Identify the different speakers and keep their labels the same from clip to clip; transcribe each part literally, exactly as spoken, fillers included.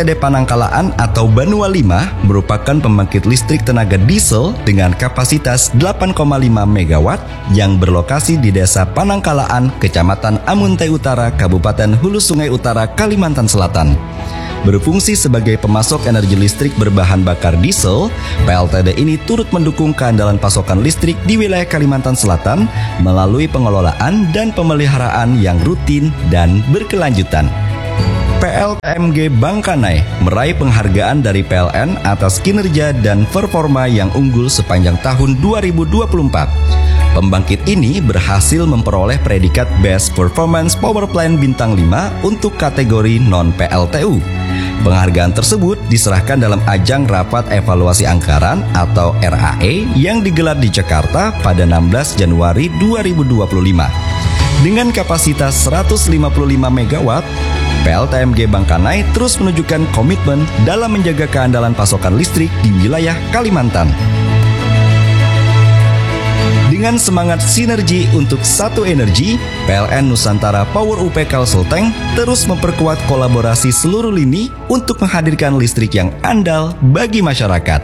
Speaker 1: D Panangkalaan atau Banua lima merupakan pembangkit listrik tenaga diesel dengan kapasitas delapan koma lima megawatt yang berlokasi di Desa Panangkalaan, Kecamatan Amuntai Utara, Kabupaten Hulu Sungai Utara, Kalimantan Selatan. Berfungsi sebagai pemasok energi listrik berbahan bakar diesel, P L T D ini turut mendukung keandalan pasokan listrik di wilayah Kalimantan Selatan melalui pengelolaan dan pemeliharaan yang rutin dan berkelanjutan. P L T M G Bangkanai meraih penghargaan dari P L N atas kinerja dan performa yang unggul sepanjang tahun dua ribu dua puluh empat. Pembangkit ini berhasil memperoleh predikat Best Performance Power Plant Bintang lima untuk kategori non-P L T U. Penghargaan tersebut diserahkan dalam ajang Rapat Evaluasi Anggaran atau R A E yang digelar di Jakarta pada enam belas Januari dua ribu dua puluh lima. Dengan kapasitas seratus lima puluh lima megawatt, P L T M G Bangkanai terus menunjukkan komitmen dalam menjaga keandalan pasokan listrik di wilayah Kalimantan. Dengan semangat sinergi untuk satu energi, P L N Nusantara Power U P Kalselteng terus memperkuat kolaborasi seluruh lini untuk menghadirkan listrik yang andal bagi masyarakat.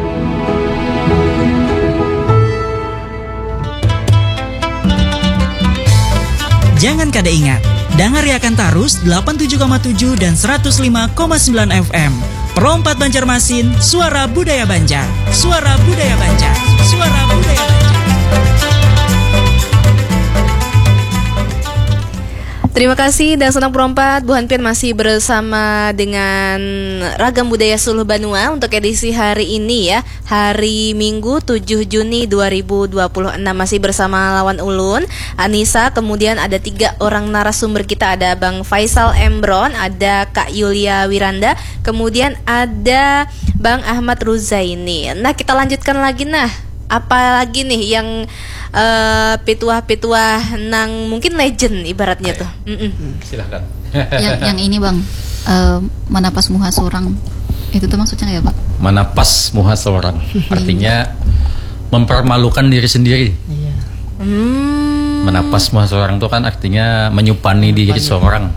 Speaker 2: Jangan kada ingat, dengariakan terus delapan puluh tujuh koma tujuh dan seratus lima koma sembilan F M. Perompat Banjarmasin, suara budaya Banjar. Suara budaya Banjar. Suara budaya Banjar.
Speaker 3: Terima kasih dan senang perompat, Bu Hanpian masih bersama dengan Ragam Budaya Suluh Banua untuk edisi hari ini ya, hari Minggu tujuh Juni dua ribu dua puluh enam, masih bersama Lawan Ulun, Anissa, kemudian ada tiga orang narasumber kita, ada Bang Faisal Embron, ada Kak Yulia Wiranda, kemudian ada Bang Ahmad Ruzaini. Nah, kita lanjutkan lagi nah, apa lagi nih yang Uh, pituah-pituah nang mungkin legend ibaratnya tuh. Mm-mm.
Speaker 4: Silahkan.
Speaker 5: yang, yang ini Bang, uh, manapas muha seorang, itu tuh maksudnya ya Bang?
Speaker 4: Manapas muha seorang, artinya mempermalukan diri sendiri.
Speaker 5: Iya.
Speaker 3: Hmm.
Speaker 4: Manapas muha seorang itu kan artinya menyupani diri seorang.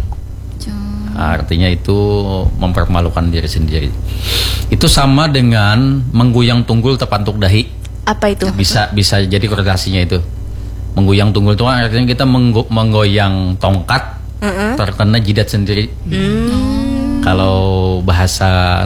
Speaker 4: Artinya itu mempermalukan diri sendiri. Itu sama dengan mengguyang tunggul tepantuk dahi.
Speaker 3: Apa itu?
Speaker 4: Bisa bisa jadi korelasinya itu. Mengguyang tunggul itu artinya kita menggo- menggoyang tongkat, uh-uh. terkena jidat sendiri. Hmm. Kalau bahasa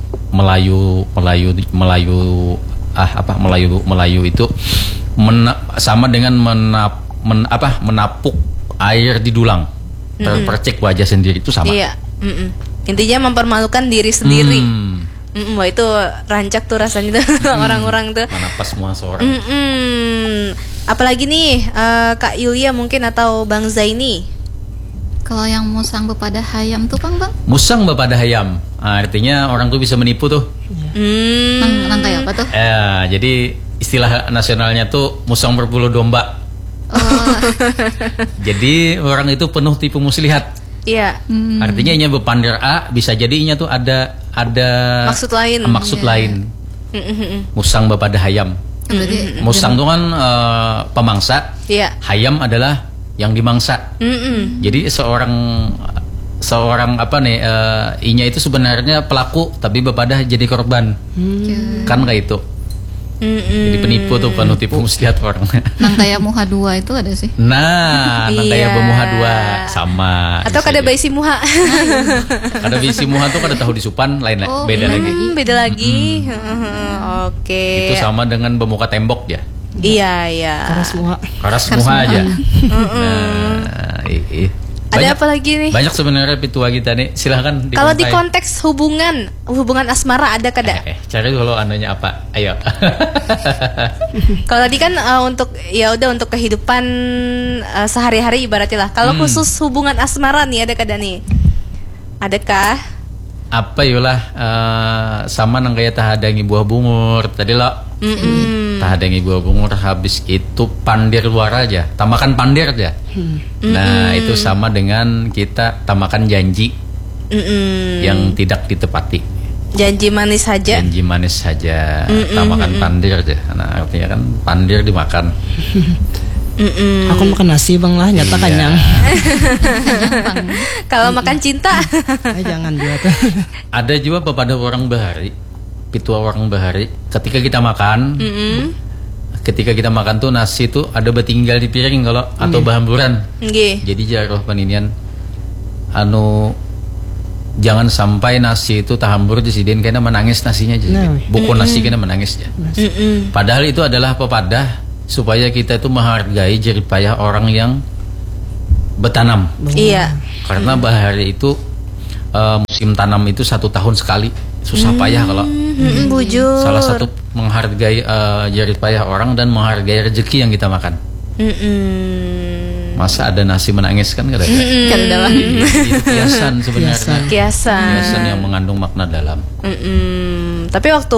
Speaker 4: Melayu Melayu Melayu ah apa Melayu Melayu itu mena- sama dengan menap, men, apa menapuk air di dulang, hmm. terpercik wajah sendiri, itu sama.
Speaker 3: Iya. Mm-mm. Intinya mempermalukan diri sendiri.
Speaker 4: Hmm.
Speaker 3: Mm-mm, wah itu rancak tuh rasanya tuh mm. orang-orang tuh.
Speaker 4: Manapas semua seorang.
Speaker 3: Mm-mm. Apalagi nih uh, Kak Yulia mungkin atau Bang Zaini.
Speaker 5: Kalau yang musang bepada hayam tuh Bang Bang?
Speaker 4: Musang bepada hayam, nah, artinya orang tuh bisa menipu tuh.
Speaker 3: Hmm.
Speaker 5: Nang, nang kayak apa tuh?
Speaker 4: Eh, jadi istilah nasionalnya tuh musang berbulu domba.
Speaker 5: Oh.
Speaker 4: Jadi orang itu penuh tipu muslihat.
Speaker 3: Iya.
Speaker 5: Hmm.
Speaker 4: Artinya inya bepandir A, bisa jadinya tuh ada ada
Speaker 3: maksud lain.
Speaker 4: Maksud
Speaker 5: yeah.
Speaker 4: lain.
Speaker 3: Mm-hmm.
Speaker 4: Musang bepada hayam.
Speaker 5: Berarti
Speaker 4: Musang itu kan uh, pemangsa.
Speaker 3: Yeah.
Speaker 4: Hayam adalah yang dimangsa.
Speaker 3: Mm-hmm.
Speaker 4: Jadi seorang seorang apa nih uh, inya itu sebenarnya pelaku tapi bepada jadi korban.
Speaker 5: Hmm.
Speaker 4: Kan kayak itu.
Speaker 3: Mm-hmm.
Speaker 4: Jadi penipu tuh, penuh tipu muslihat orang.
Speaker 5: Nang kayak muha dua itu ada sih.
Speaker 4: Nah, nang kayak
Speaker 3: Iya.
Speaker 4: bemuha dua sama.
Speaker 3: Atau kada baisi muha.
Speaker 4: Kada baisi muha tuh kada tahu disupan lain
Speaker 5: Oh,
Speaker 4: beda
Speaker 5: hmm.
Speaker 4: lagi.
Speaker 3: Hmm, beda lagi. Hmm. Oke.
Speaker 4: Itu sama dengan bemuka tembok ya.
Speaker 3: Iya, iya.
Speaker 6: Karas muha.
Speaker 4: Karas muha aja. Nah, i- i-
Speaker 3: Ada
Speaker 4: banyak,
Speaker 3: apa lagi nih?
Speaker 4: banyak sebenarnya pitua kita nih. Silahkan.
Speaker 3: Kalau di
Speaker 4: dikontai.
Speaker 3: konteks hubungan, hubungan asmara ada kada?
Speaker 4: Eh, eh, cari dulu anunya apa? Ayo.
Speaker 3: Kalau tadi kan uh, untuk ya udah untuk kehidupan uh, sehari-hari ibaratnya lah. Kalau
Speaker 4: Hmm.
Speaker 3: khusus hubungan asmara nih ada kada nih? Adakah?
Speaker 4: Apa yulah uh, sama nang kayak tahadangi buah bungur tadi lo.
Speaker 3: Mm-mm.
Speaker 4: Tahadangi buah bungur habis itu pandir luar aja, tamakan pandir aja.
Speaker 3: Hmm.
Speaker 4: Nah, itu sama dengan kita tamakan janji
Speaker 3: Mm-mm.
Speaker 4: yang tidak ditepati.
Speaker 3: Janji manis saja.
Speaker 4: Janji manis saja,
Speaker 3: Mm-mm,
Speaker 4: tamakan
Speaker 3: mm-mm.
Speaker 4: pandir aja. Nah, artinya kan pandir dimakan.
Speaker 3: Mm-mm.
Speaker 6: Aku makan nasi bang lah, nyata
Speaker 4: Iya.
Speaker 6: kenyang.
Speaker 3: Kalau makan cinta.
Speaker 6: Eh, jangan juga tuh.
Speaker 4: Ada juga pada orang Bahari, pitua orang Bahari. Ketika kita makan,
Speaker 3: Mm-mm.
Speaker 4: ketika kita makan tuh nasi tuh ada betinggal di piring kalau atau bahamburan.
Speaker 3: Nggih.
Speaker 4: Jadi jaroh paninian, anu jangan sampai nasi itu tahambur disediain karena menangis nasinya aja.
Speaker 6: Nah,
Speaker 4: Buku nasi karena menangisnya.
Speaker 3: Mm-mm.
Speaker 4: Padahal itu adalah pepadah supaya kita itu menghargai jerih payah orang yang bertanam.
Speaker 3: Iya.
Speaker 4: Karena bahari itu uh, musim tanam itu satu tahun sekali, susah payah kalau
Speaker 3: Mm-mm, bujur.
Speaker 4: salah satu menghargai uh, jerih payah orang dan menghargai rezeki yang kita makan.
Speaker 3: Mm-mm.
Speaker 4: Masa ada nasi menangis kan nggak ada?
Speaker 5: Kada dalam.
Speaker 4: Itu kiasan sebenarnya.
Speaker 3: Kiasan.
Speaker 4: Kiasan yang mengandung makna dalam.
Speaker 3: Mm-mm. Tapi waktu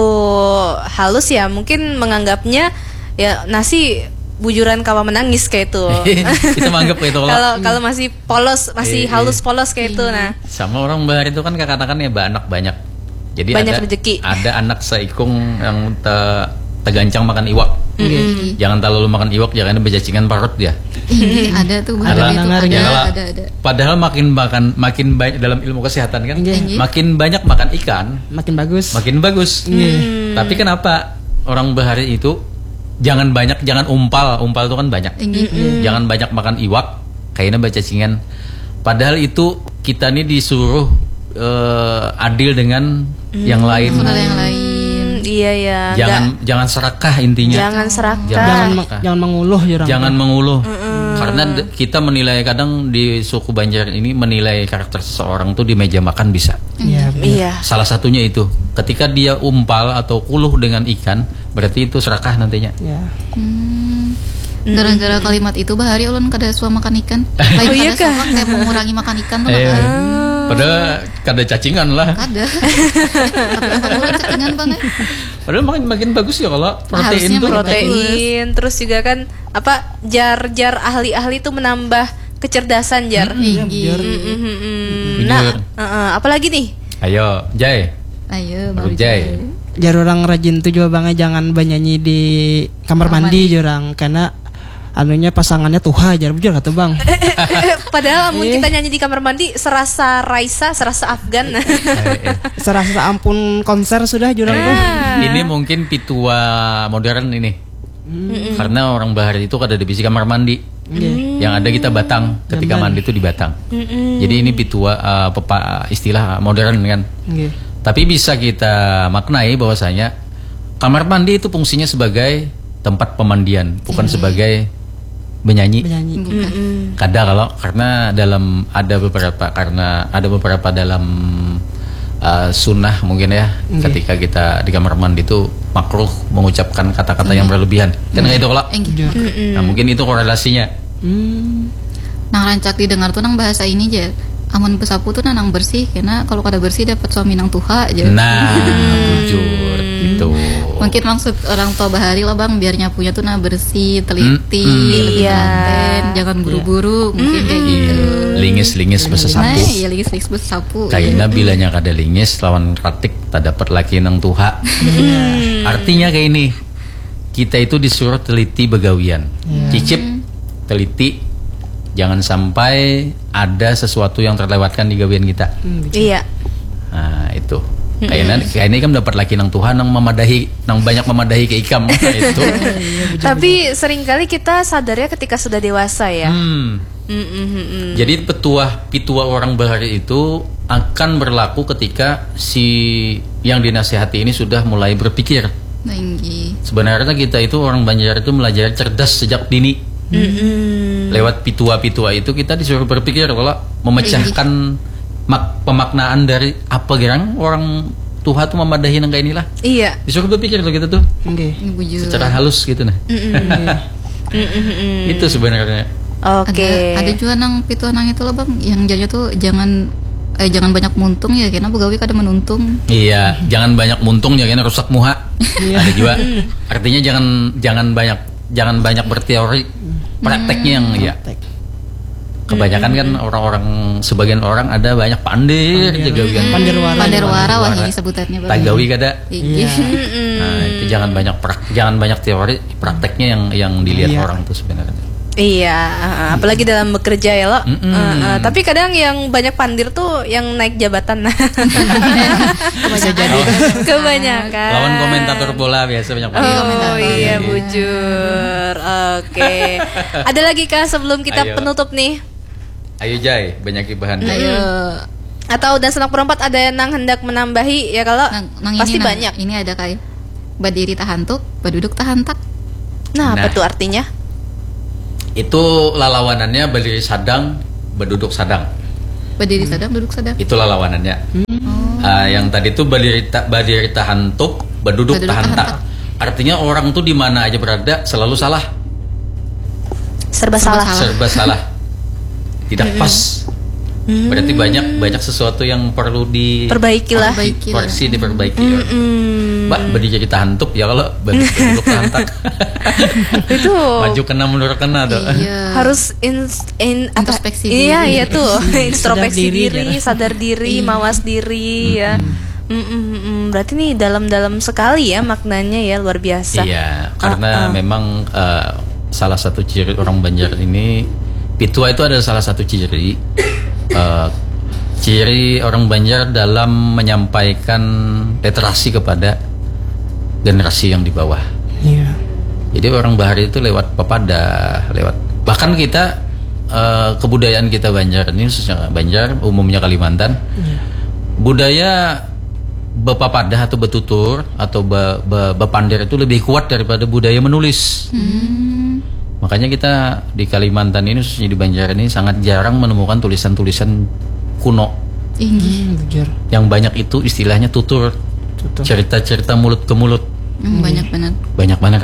Speaker 3: halus ya mungkin menganggapnya ya nasi bujuran kawa menangis kayak itu.
Speaker 4: Kita menganggap kayak itu kalau
Speaker 3: Kalau kalau masih polos, masih
Speaker 4: Iya,
Speaker 3: halus polos kayak itu. Nah,
Speaker 4: sama orang bahari itu kan katakan ya anak banyak. Jadi
Speaker 3: Banyak
Speaker 4: ada
Speaker 3: rezeki.
Speaker 4: ada anak seikung yang te, tegancang makan iwak. Jangan terlalu makan iwak, jangan bejacingan parut dia.
Speaker 5: Iya, ada tuh
Speaker 6: Ada
Speaker 5: ada itu
Speaker 6: dengar
Speaker 5: ada,
Speaker 4: ya,
Speaker 5: ada,
Speaker 4: kalau-
Speaker 5: ada ada.
Speaker 4: Padahal makin makan makin banyak dalam ilmu kesehatan kan,
Speaker 5: Iya.
Speaker 4: makin banyak makan ikan,
Speaker 6: Makin bagus.
Speaker 4: makin bagus. Tapi kenapa orang bahari itu jangan banyak, jangan umpal, umpal itu kan banyak.
Speaker 5: Tinggi.
Speaker 4: Jangan banyak makan iwak, kayaknya bacacingan. Padahal itu kita nih disuruh eh, adil dengan yang lain.
Speaker 5: Hal yang lain.
Speaker 3: mm, iya ya.
Speaker 4: Jangan jangan serakah intinya.
Speaker 3: Jangan serakah.
Speaker 6: Jangan
Speaker 4: Jangan,
Speaker 6: ma- jangan menguluh jurang.
Speaker 4: jangan menguluh. Karena d- kita menilai kadang di suku Banjar ini menilai karakter seseorang tuh di meja makan bisa.
Speaker 6: Iya.
Speaker 3: Iya.
Speaker 4: Salah satunya itu, ketika dia umpal atau kuluh dengan ikan, berarti itu serakah nantinya.
Speaker 6: Ya.
Speaker 5: Hmm. Gara-gara kalimat itu bahari ulun kada suka makan ikan. Lain
Speaker 3: Oh, iya
Speaker 5: kada
Speaker 3: kah?
Speaker 5: suka kayak mengurangi makan ikan tuh
Speaker 4: Eh,
Speaker 5: makan.
Speaker 4: padahal kada cacingan lah.
Speaker 5: Ada. Tapi apa ulun cacingan banget.
Speaker 4: Padahal makin makin bagus ya kalau protein
Speaker 5: Harusnya
Speaker 4: tuh.
Speaker 5: protein.
Speaker 3: Protein, terus juga kan apa jar-jar ahli-ahli itu menambah kecerdasan jar.
Speaker 5: Tinggi.
Speaker 3: Mm-mm. Nah,
Speaker 4: Bujur.
Speaker 3: uh-uh. apalagi nih?
Speaker 4: Ayo, Jai.
Speaker 5: Ayo,
Speaker 4: Baru
Speaker 5: Bang
Speaker 4: Jai.
Speaker 6: Jar orang rajin tuh juga bangnya jangan bernyanyi di kamar
Speaker 5: Kamar
Speaker 6: mandi jurang karena anunya pasangannya tuha jar bujur kata bang.
Speaker 3: Padahal amun kita nyanyi di kamar mandi serasa Raisa, serasa Afgan.
Speaker 4: Eh, eh.
Speaker 6: Serasa ampun konser sudah jurang tuh.
Speaker 4: Ini mungkin pitua modern ini. Karena orang bahari itu kada ada bisi kamar mandi. Yang ada kita batang ketika mandi itu di batang. Jadi ini pitua uh, pepa, istilah modern kan.
Speaker 6: Nggih.
Speaker 4: Tapi bisa kita maknai bahwasanya kamar mandi itu fungsinya sebagai tempat pemandian, bukan sebagai menyanyi.
Speaker 6: Bernyanyi.
Speaker 4: Kada kalau karena dalam ada beberapa karena ada beberapa dalam uh, sunnah mungkin ya, ketika kita di kamar mandi itu makruh mengucapkan kata-kata yang berlebihan. Kan kayak itu kalau.
Speaker 5: Enggak.
Speaker 4: Nah, mungkin itu korelasinya.
Speaker 6: Hmm.
Speaker 5: Nang rancak didengar tuh nang bahasa ini aja. Amun pesapu tuh nang bersih karena kalau kada bersih dapat suami nang tuha aja.
Speaker 4: Nah, bujur itu.
Speaker 5: Mungkin maksud orang tua bahari lah bang biar nyapunya tuh nah bersih, teliti,
Speaker 4: Hmm,
Speaker 5: lebih
Speaker 3: iya.
Speaker 5: konten, jangan buru-buru, mungkin kayak gitu.
Speaker 4: Lingis-lingis basa
Speaker 5: Nah,
Speaker 4: sapu.
Speaker 5: iya lingis-lingis bersapu.
Speaker 4: Kayaknya bilanya kada lingis lawan ratik tak dapat laki nang tuha. Artinya kayak ini. Kita itu disuruh teliti begawian. Cicip, teliti. Jangan sampai ada sesuatu yang terlewatkan di gawian kita.
Speaker 3: Iya.
Speaker 4: Nah, itu. Kayaknya kayaknya kan dapat laki nang Tuhan nang memadahi, nang banyak memadahi ke ikam. Nah, itu.
Speaker 3: Tapi seringkali kita sadarnya ketika sudah dewasa ya.
Speaker 4: Hmm.
Speaker 3: Mm-mm-mm.
Speaker 4: Jadi petua pitua orang bahari itu akan berlaku ketika si yang dinasihati ini sudah mulai berpikir.
Speaker 5: Tinggi.
Speaker 4: Sebenarnya kita itu orang Banjar itu belajar cerdas sejak dini. Lewat pitua-pitua itu kita disuruh berpikir kalau memecahkan mak- pemaknaan dari apa gerang orang Tuhan tuh memadahi nang kayak inilah.
Speaker 3: Iya.
Speaker 4: Disuruh berpikir loh kita tuh
Speaker 6: Nggih.
Speaker 5: Ini bujur.
Speaker 4: secara halus gitu nah. Itu sebenarnya.
Speaker 3: Oke.
Speaker 5: Ada, ada juga nang pitu nang itu loh bang, yang jadinya tuh jangan eh jangan banyak muntung ya, karena begawi kada menuntung.
Speaker 4: Iya, jangan banyak muntung ya karena rusak muha. Ada juga. Artinya jangan jangan banyak jangan banyak berteori. Prakteknya yang ya. Kebanyakan kan orang-orang sebagian orang ada banyak pandir, jagawian
Speaker 6: Pandirwara.
Speaker 5: Panderwara wah ini sebutannya bang.
Speaker 4: tagawi kada.
Speaker 5: Iya.
Speaker 4: Nah, itu jangan banyak prak, jangan banyak teori, prakteknya yang yang dilihat
Speaker 6: Iya.
Speaker 4: orang tuh sebenarnya.
Speaker 3: Iya, uh, apalagi dalam bekerja ya lo. Uh, uh, tapi kadang yang banyak pandir tuh yang naik jabatan.
Speaker 6: Bisa jadi.
Speaker 3: Kebanyakan.
Speaker 4: Lawan komentator bola biasa banyak pandir.
Speaker 3: Oh iya, bujur. Oke. Ada lagi kah sebelum kita
Speaker 4: Ayo.
Speaker 3: penutup nih?
Speaker 4: Ayo Jai, banyak bahan.
Speaker 3: Ayo. Atau dan senang perempat ada yang nang hendak menambahi ya kalau
Speaker 5: Nang, nang
Speaker 3: pasti
Speaker 5: ini, nang,
Speaker 3: banyak.
Speaker 5: Ini ada kayak berdiri tahantuk, berduduk tahantak.
Speaker 3: Nah, apa
Speaker 4: Nah.
Speaker 3: tuh artinya?
Speaker 4: Itu lalawanannya berdiri sadang, berduduk sadang.
Speaker 5: Berdiri sadang, duduk sadang.
Speaker 4: Itu lalawanannya. Ah, yang tadi itu berdiri ta, berdiri tahantuk, berduduk
Speaker 5: Berduduk
Speaker 4: tahantak. Artinya orang tuh di mana aja berada selalu salah,
Speaker 3: Serba,
Speaker 5: Serba
Speaker 3: salah.
Speaker 5: salah.
Speaker 4: serba salah, tidak pas. Berarti banyak banyak sesuatu yang perlu di
Speaker 3: Perbaiki lah.
Speaker 5: Perbaiki.
Speaker 4: koreksi, diperbaiki.
Speaker 3: Mm.
Speaker 4: Mbak berdiri tahantuk ya kalau berduduk tahantak.
Speaker 3: Itu
Speaker 4: Maju kena mundur kena tuh.
Speaker 5: Iya.
Speaker 3: harus in, in apa-
Speaker 5: Introspeksi
Speaker 3: iya
Speaker 5: diri.
Speaker 3: iya tuh introspeksi
Speaker 6: Sadar diri,
Speaker 3: diri,
Speaker 6: ya.
Speaker 3: sadar diri, mawas diri ya. Mm, mm, mm. Berarti nih dalam-dalam sekali ya maknanya ya, luar biasa.
Speaker 4: Iya, karena
Speaker 3: Uh-uh.
Speaker 4: memang eh, salah satu ciri orang Banjar ini, pitua itu adalah salah satu ciri eh, ciri orang Banjar dalam menyampaikan literasi kepada generasi yang di bawah.
Speaker 6: Iya.
Speaker 4: Jadi orang Bahari itu lewat pepada, lewat bahkan kita eh, kebudayaan kita Banjar ini, khususnya Banjar, umumnya Kalimantan, budaya bepapadah atau betutur atau be, be, bepandir itu lebih kuat daripada budaya menulis. Makanya kita di Kalimantan ini, khususnya di Banjar ini, sangat jarang menemukan tulisan-tulisan kuno.
Speaker 5: Tinggi.
Speaker 6: Hmm, bujur.
Speaker 4: Yang banyak itu istilahnya tutur,
Speaker 6: Tutur.
Speaker 4: cerita-cerita mulut ke mulut.
Speaker 5: Hmm, banyak banget.
Speaker 4: Banyak banget.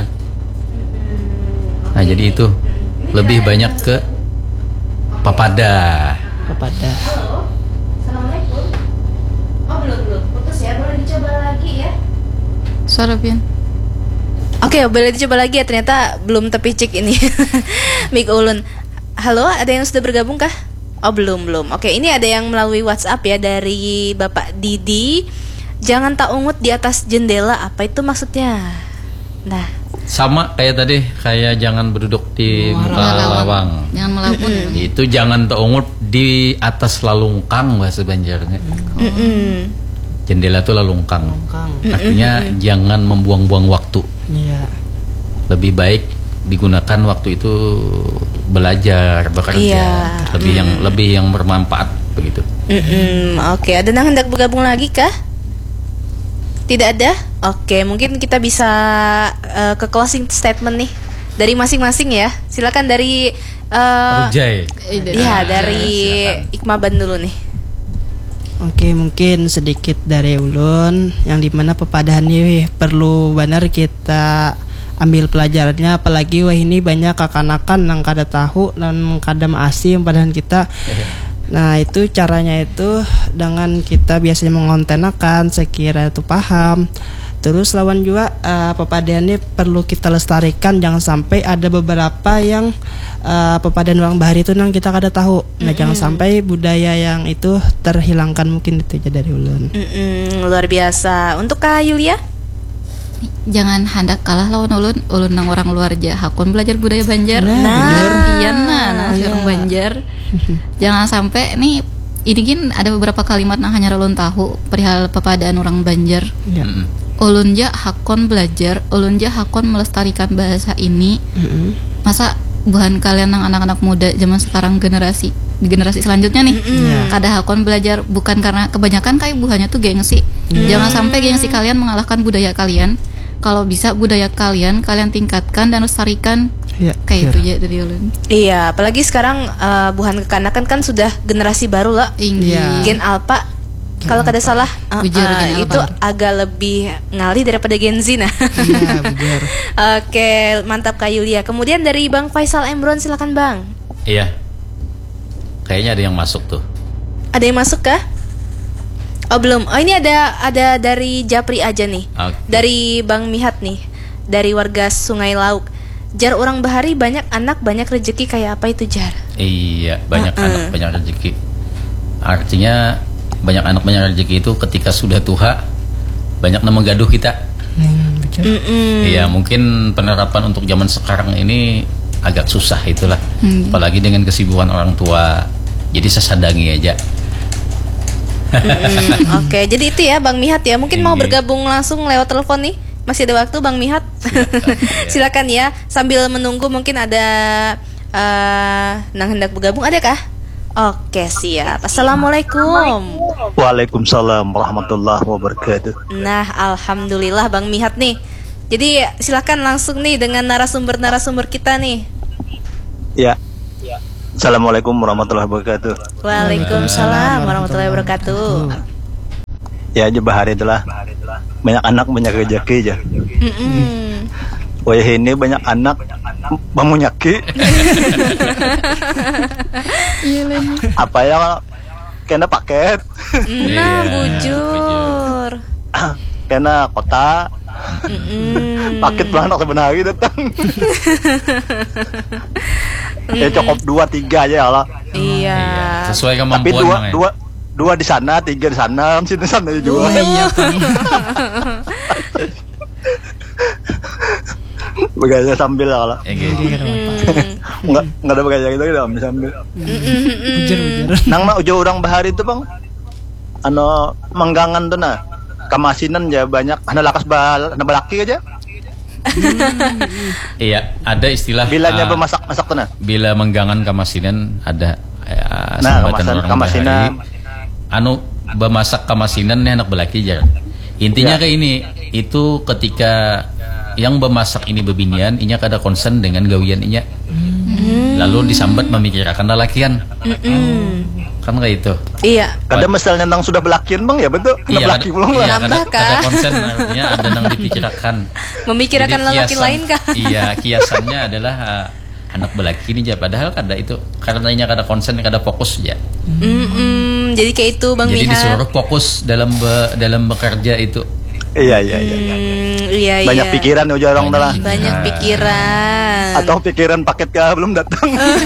Speaker 4: Nah jadi itu lebih banyak ke papada.
Speaker 6: Kepada.
Speaker 3: Assalamualaikum. Oh belum belum putus ya, boleh dicoba lagi ya.
Speaker 5: Suara Pian.
Speaker 3: Oke, boleh dicoba lagi ya, ternyata belum terpicik ini. Mik Ulun. Halo, ada yang sudah bergabung kah? Oh belum belum. Oke, ini ada yang melalui WhatsApp ya dari Bapak Didi. Jangan tak ungut di atas jendela, apa itu maksudnya? Nah,
Speaker 4: Sama kayak tadi, kayak jangan berduduk di muka lawang.
Speaker 5: Jangan melapun.
Speaker 4: Itu jangan teungut di atas lalungkang bahasa Banjarnya.
Speaker 3: mm-mm.
Speaker 4: Jendela itu lalungkang.
Speaker 6: Kang.
Speaker 4: Artinya jangan membuang-buang waktu.
Speaker 6: Iya.
Speaker 4: Lebih baik digunakan waktu itu belajar, bekerja,
Speaker 3: Iya.
Speaker 4: lebih yang lebih yang bermanfaat begitu.
Speaker 3: Mm-mm. Oke, ada yang hendak bergabung lagi kah? Tidak ada? Oke, mungkin kita bisa uh, ke closing statement nih dari masing-masing ya. Silakan dari uh,
Speaker 4: Rujai.
Speaker 3: Iya, dari Ikmaban dulu nih.
Speaker 6: Oke, mungkin sedikit dari ulun yang dimana pepadahan ini perlu benar kita ambil pelajarannya, apalagi wah ini banyak kekanakan yang kada tahu dan kada maasi yang padahan kita. Nah itu caranya itu dengan kita biasanya mengontenakan sekira itu paham. Terus lawan juga uh, pepadahan ini perlu kita lestarikan, jangan sampai ada beberapa yang uh, pepadahan orang Bahari itu nang kita kada tahu. Nah jangan sampai budaya yang itu terhilangkan, mungkin itu aja dari ulun.
Speaker 3: Mm-mm, luar biasa. Untuk Kak Yulia?
Speaker 5: Jangan hendak kalah lawan ulun. Ulun nang orang luar aja hakun belajar budaya Banjar.
Speaker 3: Nah.
Speaker 5: Iya nah, nah orang Banjar. Jangan sampai nih ini gin ada beberapa kalimat nang hanya ulun tahu perihal pepadaan orang Banjar.
Speaker 6: Ya.
Speaker 4: Mm-mm.
Speaker 5: Ulun ja hakon belajar, ulun ja hakon melestarikan bahasa ini.
Speaker 6: Mm-mm.
Speaker 5: Masa bukan kalian yang anak-anak muda zaman sekarang generasi di generasi selanjutnya nih kada hakon belajar, bukan karena kebanyakan kayak buahnya tuh gengsi. Jangan sampai gengsi kalian mengalahkan budaya kalian. Kalau bisa budaya kalian kalian tingkatkan dan lestarikan.
Speaker 6: Ya,
Speaker 5: Kayak
Speaker 6: ya.
Speaker 5: itu ya dari ulun.
Speaker 3: Iya, apalagi sekarang uh, buhan kekanakan kan sudah generasi baru lah.
Speaker 5: Tinggi.
Speaker 6: Iya.
Speaker 3: Gen Alpha. Kalau kada salah, uh,
Speaker 5: Bujur
Speaker 3: uh,
Speaker 5: Gen
Speaker 3: itu
Speaker 5: Alpha.
Speaker 3: agak lebih ngalih daripada Gen Z nah.
Speaker 6: Iya, benar.
Speaker 3: Oke, mantap Kak Yulia. Kemudian dari Bang Faisal Emron, silakan Bang.
Speaker 4: Iya. Kayaknya ada yang masuk tuh.
Speaker 3: Ada yang masuk kah? Oh belum. Oh ini ada ada dari Japri aja nih.
Speaker 4: Oke.
Speaker 3: Dari Bang Mihat nih. Dari warga Sungai Lauk. Jar orang Bahari banyak anak banyak rezeki, kayak apa itu Jar?
Speaker 4: Iya, banyak
Speaker 3: Uh-uh.
Speaker 4: anak banyak rezeki. Artinya banyak anak banyak rezeki itu ketika sudah tua banyak nama gaduh kita.
Speaker 6: Hmm, betul.
Speaker 3: Mm-mm.
Speaker 4: Iya, mungkin penerapan untuk zaman sekarang ini agak susah itulah.
Speaker 5: Hmm.
Speaker 4: Apalagi dengan kesibukan orang tua. Jadi sesadangi aja.
Speaker 3: Mm, Oke, jadi itu ya Bang Mihat ya. Mungkin mau
Speaker 4: Iya.
Speaker 3: bergabung langsung lewat telepon nih. Masih ada waktu Bang Mihat. Silakan ya. Sambil menunggu mungkin ada uh, nang hendak bergabung, adakah? Oke, siap. Assalamualaikum.
Speaker 7: Waalaikumsalam warahmatullahi wabarakatuh.
Speaker 3: Nah, alhamdulillah Bang Mihat nih. Jadi silakan langsung nih dengan narasumber-narasumber kita nih.
Speaker 7: Ya. Assalamualaikum warahmatullahi wabarakatuh.
Speaker 3: Waalaikumsalam warahmatullahi wabarakatuh.
Speaker 7: Ya aja bahari itulah. Banyak anak banyak rezeki aja.
Speaker 3: Mm-mm.
Speaker 7: Wah ini banyak anak memunyaki. Apa ya kena paket,
Speaker 3: Nah, bujur.
Speaker 7: kena kota.
Speaker 3: Mm-mm.
Speaker 7: Paket belanak sebenarnya datang. Ya cukup dua tiga aja lah.
Speaker 3: Iya.
Speaker 4: Sesuai
Speaker 7: Tapi
Speaker 4: kemampuan
Speaker 7: dua
Speaker 4: Bang, ya.
Speaker 7: dua dua di sana, tiga di sana, sini sana juga. Begaya sambil lah kalau.
Speaker 4: Ya, gitu.
Speaker 7: Enggak enggak ada begaya gitu kita ambil sambil. Nang mah ujung orang bahari itu bang. Ano manggangan tuh nah. Kamasinan ya banyak. Ana lakas bal, ana balaki aja.
Speaker 4: Iya, ada istilah
Speaker 7: Bilanya
Speaker 4: uh,
Speaker 7: bemasak masak tuh nah.
Speaker 4: bila menggangan kamasinan ada uh,
Speaker 7: Nah,
Speaker 4: sambatan
Speaker 7: kamasan-
Speaker 4: orang
Speaker 7: kamasinan.
Speaker 4: Bahari. Anu bemasak kamasinan nih anak belaki jar. Intinya
Speaker 7: Ya.
Speaker 4: kayak ini, itu ketika yang bemasak ini bebinian, inya kada konsen dengan gawian inya. Lalu disambat memikirkan lalakian. Kan kayak itu.
Speaker 3: Iya.
Speaker 7: Kadang misalnya nang sudah belakian bang ya betul. Kena
Speaker 4: Iya,
Speaker 7: belaki
Speaker 4: kada-
Speaker 7: pulang
Speaker 4: iya,
Speaker 7: lah.
Speaker 4: kada,
Speaker 3: Nambah,
Speaker 4: kada
Speaker 3: kah?
Speaker 4: konsen artinya ada yang dipikirkan.
Speaker 3: Memikirkan
Speaker 4: Jadi
Speaker 3: lelaki
Speaker 4: kiasan-
Speaker 3: lain kah?
Speaker 4: Iya, kiasannya adalah uh, anak belaki ini aja. Padahal kada itu karenanya kada konsen, kada fokus ya.
Speaker 3: Mm-mm. Jadi kayak itu Bang
Speaker 4: Jadi
Speaker 3: Mihat.
Speaker 4: disuruh fokus dalam be- dalam bekerja itu.
Speaker 7: Iya iya iya.
Speaker 3: Hmm, iya
Speaker 7: Banyak
Speaker 3: iya.
Speaker 7: pikiran ya orang
Speaker 4: Banyak
Speaker 7: lah.
Speaker 3: Banyak pikiran.
Speaker 7: Atau pikiran paket kah belum datang.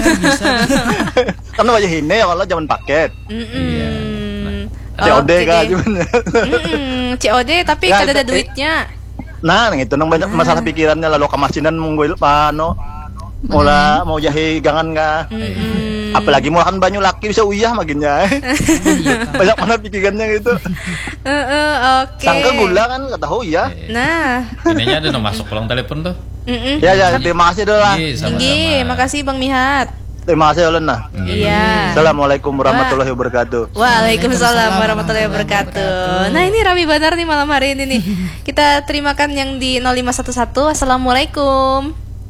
Speaker 7: Kan wajah ini ya kalau zaman paket.
Speaker 3: Mm-mm.
Speaker 7: C O D
Speaker 3: Oke
Speaker 7: kah
Speaker 3: deh.
Speaker 7: gimana?
Speaker 3: Mm-mm. C O D tapi
Speaker 7: Ya,
Speaker 3: kada ada
Speaker 7: eh,
Speaker 3: duitnya.
Speaker 7: Nah, nang itu nang banyak masalah pikirannya lalu kamasinan mungguil pano. Mula mau jahi gangan kah?
Speaker 3: Mm-mm.
Speaker 7: Apalagi mau makan banyak laki bisa uyah makinnya. Banyak mana pikirannya gitu.
Speaker 3: Heeh, oke.
Speaker 7: Sangka gula kan kata tahu ya.
Speaker 3: Nah.
Speaker 4: Ininya ada nomor masuk ulang telepon tuh.
Speaker 3: Mm-mm.
Speaker 7: Ya ya terima kasih dulu lah.
Speaker 4: Iya, sama-sama.
Speaker 3: Tinggi, makasih Bang Mihat.
Speaker 7: Terima kasih Ulun nah.
Speaker 3: Iya.
Speaker 7: Assalamualaikum warahmatullahi wabarakatuh.
Speaker 3: Waalaikumsalam warahmatullahi wabarakatuh. Nah ini Rami Banar nih malam hari ini nih. Kita terimakan yang di nol lima satu satu. Assalamualaikum.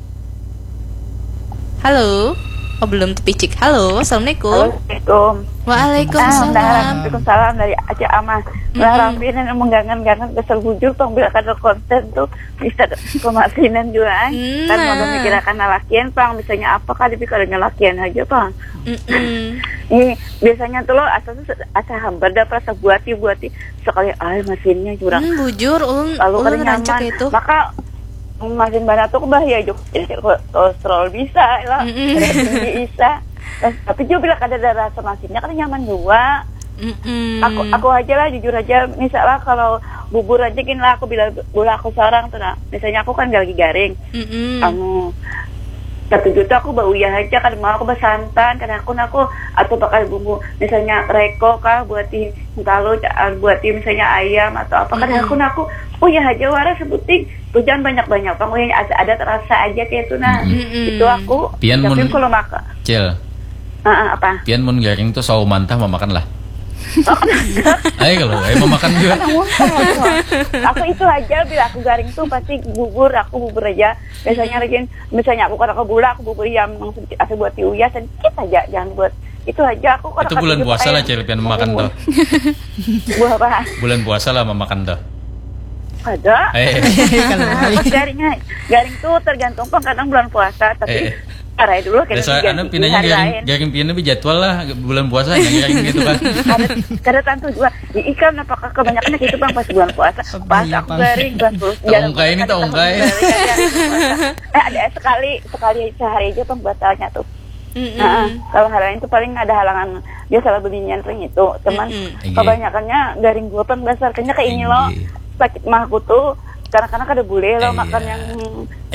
Speaker 3: Halo. Oh belum terpicik. Halo, assalamualaikum.
Speaker 8: Assalamualaikum.
Speaker 3: Waalaikumsalam.
Speaker 8: Waalaikumsalam dari Aceh Amah. Melarampiin yang menggangan-gangan kesel bujur tong bila kada konten tuh bisa kemasinan juga. Kan
Speaker 3: Nah.
Speaker 8: mau mikirakan lakian pang misalnya apa kali pikirnya lakian aja pang.
Speaker 3: Mm-mm.
Speaker 8: Ini biasanya tuh lo asal asa hambar dapat rasa buati buati sekali ay mesinnya curang.
Speaker 3: Hmm, bujur ulun
Speaker 8: Lalu
Speaker 3: ulun
Speaker 8: kada
Speaker 3: rancak
Speaker 8: nyaman.
Speaker 3: itu.
Speaker 8: Maka makin banyak tuh bahaya juga kolesterol bisa lah,
Speaker 3: Mm-mm.
Speaker 8: darah tinggi bisa. Terus, tapi juga bila kada ada rasa masinnya kan nyaman juga.
Speaker 3: Mm-mm.
Speaker 8: Aku aku aja lah jujur aja misalnya kalau bubur aja gini lah aku bila bila aku seorang tuh nah misalnya aku kan gak lagi garing
Speaker 3: Mm-mm.
Speaker 8: kamu satu juta aku bau ya aja kan mau aku bersantan karena aku aku atau pakai bumbu misalnya reko kah buat di kalau buat di misalnya ayam atau apa kan aku aku oh ya aja waras sebuting tuh jangan banyak banyak bang yang ada ada terasa aja kayak itu nah
Speaker 3: Mm-mm.
Speaker 8: itu aku
Speaker 4: Pian
Speaker 8: tapi
Speaker 4: mun-
Speaker 8: kalau makan
Speaker 4: Cil,
Speaker 8: uh, uh, apa
Speaker 4: pian mun garing tuh sawo mantah mau makan lah. Ayo kalau ayo mau makan juga.
Speaker 8: Aku itu aja bila aku garing tuh pasti bubur aku bubur aja biasanya rajin misalnya aku kalau ke gula aku bubur yang asal buat diuyas dan kita aja jangan buat itu aja aku
Speaker 4: Itu bulan puasa lah Cil, pian makan tuh.
Speaker 8: buah apa
Speaker 4: Bulan puasa lah mau makan tuh.
Speaker 8: ada
Speaker 4: Eh,
Speaker 8: nah, garingnya garing tuh tergantung pang kadang bulan puasa tapi
Speaker 4: Eh.
Speaker 8: Arai dulu kayak
Speaker 4: Desa anu pinanya garing garing piannya jadwal lah bulan puasa yang garing gitu kan.
Speaker 8: Ada kada tantu juga di ikan apakah kebanyakan gitu bang pas bulan puasa pas aku garing bulan puasa
Speaker 4: Tak ungkai ini, tak ungkai.
Speaker 8: eh ada sekali sekali sehari aja bang batalnya tuh.
Speaker 3: Mm-mm.
Speaker 8: Nah, kalau hal lain itu paling ada halangan biasa belinya ring itu teman
Speaker 3: Mm-mm.
Speaker 8: kebanyakannya garing gua bang dasarnya kayak ini loh
Speaker 4: Iya.
Speaker 8: sakit mahku tuh karena-karena kada boleh lo
Speaker 4: Iya.
Speaker 8: makan yang
Speaker 4: Cil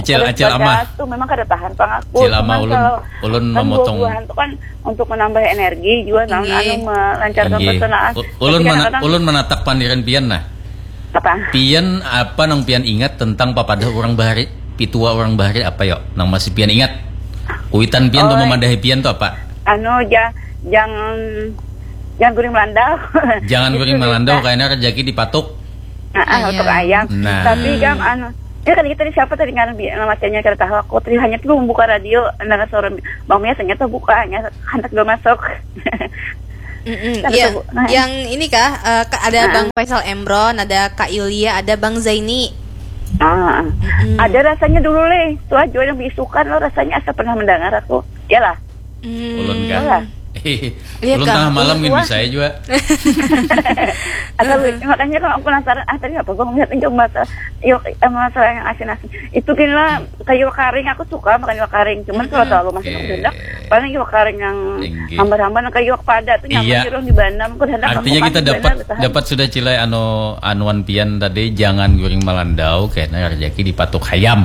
Speaker 4: Acil, acil ama.
Speaker 8: Tuh memang kada tahan pang aku.
Speaker 4: Acil ama ulun ulun
Speaker 8: kan
Speaker 4: memotong.
Speaker 8: Buah-buahan itu kan untuk menambah energi juga kan anu melancarkan pencernaan.
Speaker 4: Ulun mana, ulun menatak pandiran pian nah.
Speaker 8: Apa?
Speaker 4: Pian apa nang pian ingat tentang papadah orang bahari, pitua orang bahari apa yo? Nang masih pian ingat. Kuitan pian
Speaker 8: oh,
Speaker 4: tuh memandahi pian tuh apa?
Speaker 8: Anu ja, jangan jangan guring melandau.
Speaker 4: Jangan guring melandau kayaknya rezeki dipatuk.
Speaker 8: Nah, untuk ayam.
Speaker 4: Nah.
Speaker 8: Tapi kan anu ya kan kita siapa tadi kan namanya kita tahu aku tadi hanya tuh membuka radio dengan suara bangnya ternyata buka hanya hendak gak masuk.
Speaker 3: Iya. Nah, yang ini kah uh, ada nah. Bang Faisal Emron, ada Kak Ilya, ada Bang Zaini.
Speaker 8: Ah, mm. Ada rasanya dulu leh. Tuh aja yang bisukan lo rasanya asa pernah mendengar aku. Iyalah.
Speaker 3: Mm.
Speaker 4: Ulun kan. Ulun tengah malam gini saya juga.
Speaker 8: Atau makanya kalau aku penasaran, ah tadi apa gue ngeliat aja masalah, yuk masalah yang asin-asin. Itu kira kayu karing aku suka makan iwak karing, cuman kalau terlalu masih hendak, paling iwak karing yang hambar-hambar kayu pada tuh nyaman jerung di Bandam.
Speaker 4: Artinya kita dapat dapat sudah cilai anu anuan pian tadi jangan guring melandau karena rezeki dipatuk hayam.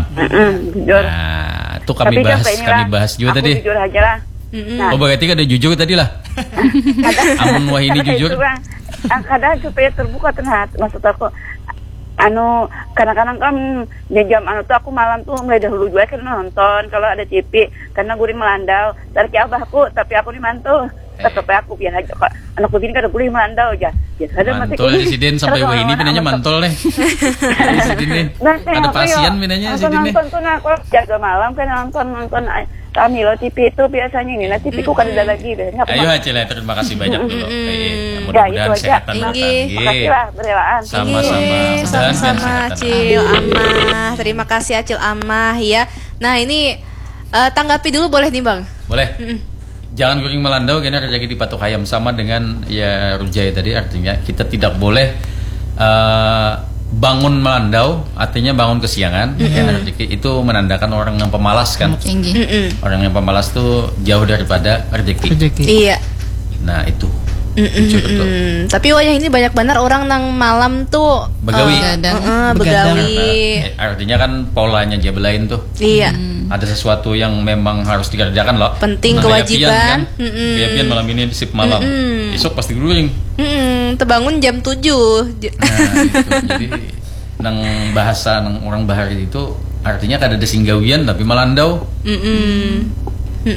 Speaker 4: Nah, itu kami bahas kami bahas juga tadi.
Speaker 8: Jujur aja lah.
Speaker 4: Nah. Oh berarti kan ada jujur tadi lah. Amun Wahini jujur.
Speaker 8: Kadang supaya terbuka tengah maksud aku. Anu kadang-kadang kan di jam anu tuh aku malam tuh mulai dahulu juga kan nonton kalau ada T V karena guring melandau. Dari abahku tapi aku dimantul. Tetap aku biar aja kok. Anak begini kada boleh melandau aja. Ya ada mati.
Speaker 4: Mantul di sini sampai Wahini pinanya mantul nih. Di sini. Ada pasien pinanya di sini.
Speaker 8: Nonton tuh aku jaga malam kan nonton nonton kami lo T V itu biasanya ini, nah T V ku kan ada lagi deh.
Speaker 4: Ayo Acil, terima kasih banyak dulu.
Speaker 8: Mudah-mudahan sehat dan makasih lah berelaan.
Speaker 4: Sama-sama.
Speaker 3: Sama-sama Acil Amah. Terima kasih Acil Amah ya. Nah ini uh, tanggapi dulu boleh nih Bang?
Speaker 4: Boleh. Mm-mm. Jangan guring melandau karena rezeki dipatuk hayam, sama dengan ya Rujai tadi, artinya kita tidak boleh uh, bangun melandau, artinya bangun kesiangan. Mm-hmm. Ya, rezeki itu menandakan orang yang pemalas kan. Mm-hmm. Orang yang pemalas tuh jauh daripada rezeki.
Speaker 3: Iya.
Speaker 4: Nah itu.
Speaker 3: Mm-hmm. Tapi wajah ini banyak benar orang nang malam tuh
Speaker 4: begawi.
Speaker 3: Uh, uh, uh, begawi.
Speaker 4: Nah, artinya kan polanya dia belain tuh.
Speaker 3: Iya.
Speaker 4: Hmm. Ada sesuatu yang memang harus dikerjakan loh.
Speaker 3: Penting, nah, kewajiban.
Speaker 4: Kan? Mm-hmm. Pian malam ini sip malam. Mm-hmm. Besok pasti guring.
Speaker 3: Mm-hmm. Terbangun jam tujuh.
Speaker 4: Nah, itu. Jadi nang bahasa nang orang bahari itu artinya kada ada singgawian tapi melandau.
Speaker 3: Mm-hmm.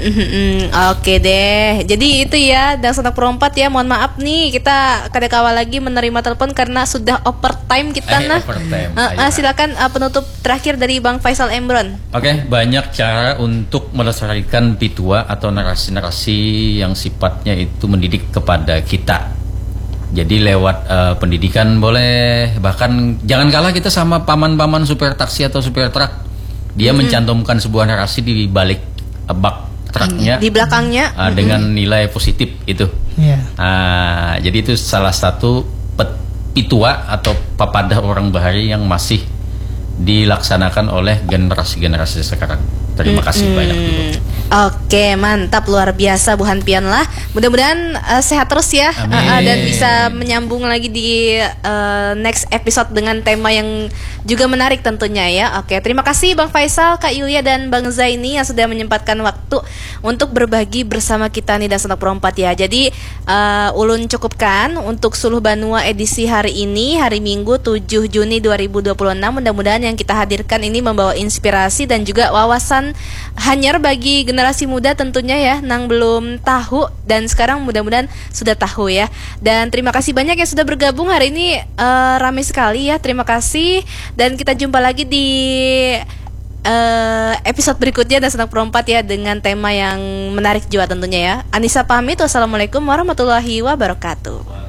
Speaker 3: Oke deh. Jadi itu ya dan Sanak Perempat ya. Mohon maaf nih kita kada kawal lagi menerima telepon karena sudah overtime kita
Speaker 4: eh,
Speaker 3: nah.
Speaker 4: Overtime.
Speaker 3: Uh, uh, silakan uh, penutup terakhir dari Bang Faisal Emron.
Speaker 4: Oke, okay, banyak cara untuk melestarikan pitua atau narasi-narasi yang sifatnya itu mendidik kepada kita. Jadi lewat uh, pendidikan boleh, bahkan jangan kalah kita sama paman-paman supir taksi atau supir truk. Dia mm-hmm. mencantumkan sebuah narasi di balik uh, bak truknya
Speaker 3: di belakangnya
Speaker 4: uh, dengan mm-hmm. nilai positif itu. Yeah. Uh, jadi itu salah satu pitua atau papadah orang bahari yang masih dilaksanakan oleh generasi-generasi sekarang. Terima kasih mm-hmm. banyak dulu.
Speaker 3: Oke, mantap, luar biasa Bu Hanpian lah. Mudah-mudahan uh, sehat terus ya uh, dan bisa menyambung lagi di uh, next episode dengan tema yang juga menarik tentunya ya. Oke, terima kasih Bang Faisal, Kak Yulia dan Bang Zaini yang sudah menyempatkan waktu untuk berbagi bersama kita nih dan Sanak Perempat ya. Jadi uh, ulun cukupkan untuk Suluh Banua edisi hari ini, hari Minggu tujuh Juni dua ribu dua puluh enam. Mudah-mudahan yang kita hadirkan ini membawa inspirasi dan juga wawasan hanyar bagi generasi muda tentunya ya, nang belum tahu dan sekarang mudah-mudahan sudah tahu ya. Dan terima kasih banyak yang sudah bergabung hari ini, uh, ramai sekali ya. Terima kasih dan kita jumpa lagi di uh, episode berikutnya dan Sanak Perempat ya dengan tema yang menarik juga tentunya ya. Anissa pamit, wassalamualaikum warahmatullahi wabarakatuh.